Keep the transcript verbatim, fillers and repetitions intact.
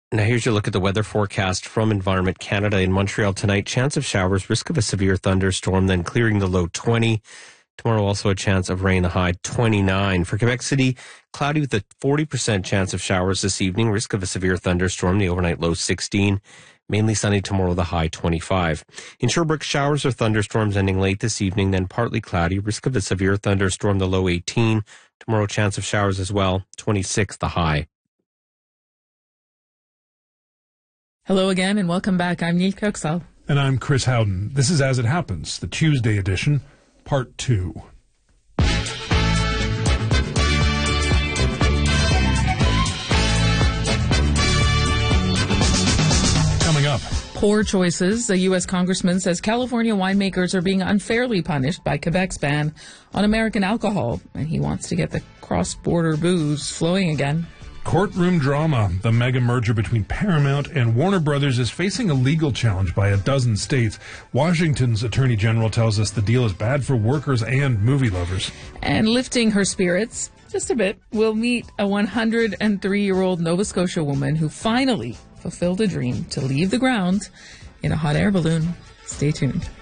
Now here's your look at the weather forecast from Environment Canada. In Montreal tonight, chance of showers, risk of a severe thunderstorm, then clearing the low twenty. Tomorrow also a chance of rain, the high twenty-nine. For Quebec City, cloudy with a forty percent chance of showers this evening, risk of a severe thunderstorm, the overnight low sixteen. Mainly sunny tomorrow, the high twenty-five. In Sherbrooke, showers or thunderstorms ending late this evening, then partly cloudy, risk of a severe thunderstorm, the low eighteen. Tomorrow, chance of showers as well, twenty-six the high. Hello again and welcome back. I'm Neil Kirksall. And I'm Chris Howden. This is As It Happens, the Tuesday edition, part two. Coming up. Poor choices. A U S congressman says California winemakers are being unfairly punished by Quebec's ban on American alcohol, and he wants to get the cross-border booze flowing again. Courtroom drama. The mega merger between Paramount and Warner Brothers is facing a legal challenge by a dozen states. Washington's Attorney General tells us the deal is bad for workers and movie lovers. And lifting her spirits just a bit, we'll meet a one hundred three-year-old Nova Scotia woman who finally fulfilled a dream to leave the ground in a hot air balloon. Stay tuned.